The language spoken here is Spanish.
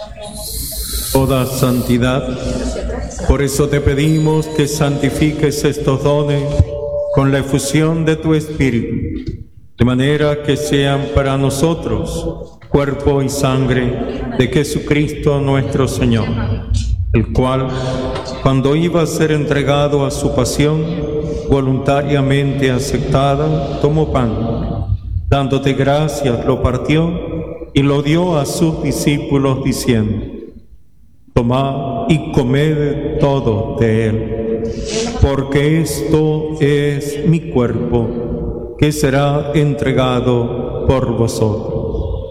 toda santidad. Por eso te pedimos que santifiques estos dones con la efusión de tu Espíritu, de manera que sean para nosotros cuerpo y sangre de Jesucristo nuestro Señor, el cual, cuando iba a ser entregado a su pasión, voluntariamente aceptada, tomó pan, dándote gracias, lo partió y lo dio a sus discípulos, diciendo: tomad y comed todos de él, porque esto es mi cuerpo, que será entregado por vosotros.